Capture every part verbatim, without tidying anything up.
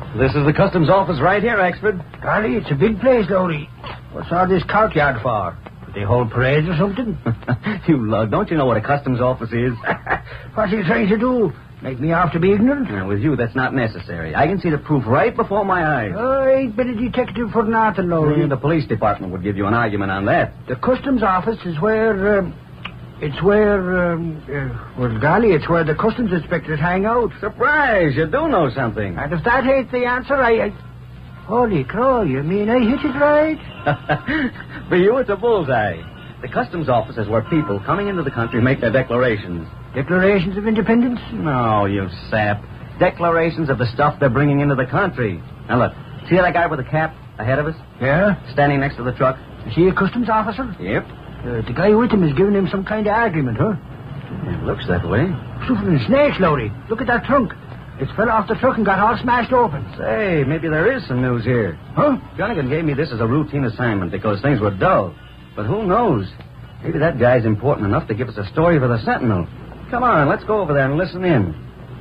This is the customs office right here, Exford. Golly, it's a big place, Lowry. What's all this courtyard for? Do they hold parades or something? You lug, don't you know what a customs office is? What are you trying to do? Make me out to be ignorant? Now, with you, that's not necessary. I can see the proof right before my eyes. Oh, I ain't been a detective for nothing, Lowry. The police department would give you an argument on that. The customs office is where... Um, it's where... Um, uh, well, golly, it's where the customs inspectors hang out. Surprise! You do know something. And if that ain't the answer, I... I... Holy crow, you mean I hit it right? For you, it's a bullseye. The customs office is where people coming into the country make their declarations. Declarations of independence? No, you sap. Declarations of the stuff they're bringing into the country. Now, look. See that guy with the cap ahead of us? Yeah? Standing next to the truck? Is he a customs officer? Yep. Uh, the guy with him is giving him some kind of argument, huh? It looks that way. Suffering snakes, Lowry. Look at that trunk. It fell off the truck and got all smashed open. Say, maybe there is some news here. Huh? Gunnigan gave me this as a routine assignment because things were dull. But who knows? Maybe that guy's important enough to give us a story for the Sentinel. Come on, let's go over there and listen in.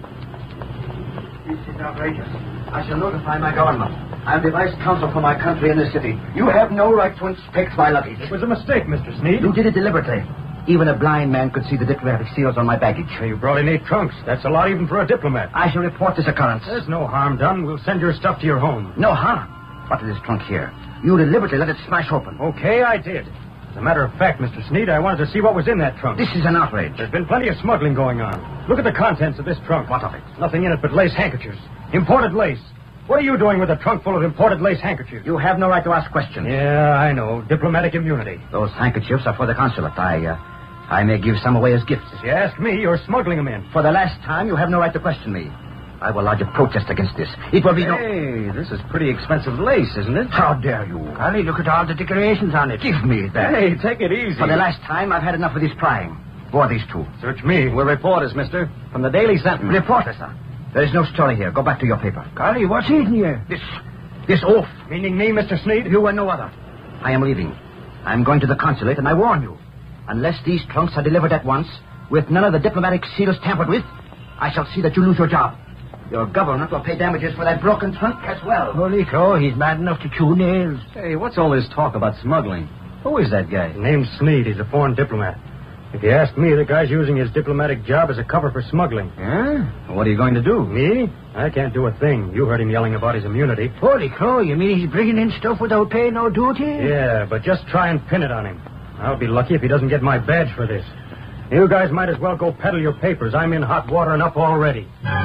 This is outrageous. I shall notify my government. I'm the vice consul for my country in this city. You have no right to inspect my luggage. It was a mistake, Mister Sneed. You did it deliberately. Even a blind man could see the diplomatic seals on my baggage. You brought in eight trunks. That's a lot even for a diplomat. I shall report this occurrence. There's no harm done. We'll send your stuff to your home. No harm. What is this trunk here? You deliberately let it smash open. Okay, I did. As a matter of fact, Mister Sneed, I wanted to see what was in that trunk. This is an outrage. There's been plenty of smuggling going on. Look at the contents of this trunk. What of it? Nothing in it but lace handkerchiefs. Imported lace. What are you doing with a trunk full of imported lace handkerchiefs? You have no right to ask questions. Yeah, I know. Diplomatic immunity. Those handkerchiefs are for the consulate. I, uh, I may give some away as gifts. If you ask me, you're smuggling them in. For the last time, you have no right to question me. I will lodge a protest against this. It will be no... Hey, this is pretty expensive lace, isn't it? How dare you? Golly, look at all the decorations on it. Give me that. Hey, take it easy. For the last time, I've had enough of this prying. Who are these two? Search me. We're reporters, mister. From the Daily Sentinel. Reporters, sir. There is no story here. Go back to your paper. Golly, what's eating you? This... this oaf. Meaning me, Mister Sneed? You and no other. I am leaving. I'm going to the consulate, and I warn you. Unless these trunks are delivered at once, with none of the diplomatic seals tampered with, I shall see that you lose your job. Your government will pay damages for that broken trunk as well. Holy crow, he's mad enough to chew nails. Hey, what's all this talk about smuggling? Who is that guy? His name's Sneed. He's a foreign diplomat. If you ask me, the guy's using his diplomatic job as a cover for smuggling. Huh? What are you going to do? Me? I can't do a thing. You heard him yelling about his immunity. Holy crow, you mean he's bringing in stuff without paying no duty? Yeah, but just try and pin it on him. I'll be lucky if he doesn't get my badge for this. You guys might as well go peddle your papers. I'm in hot water enough already.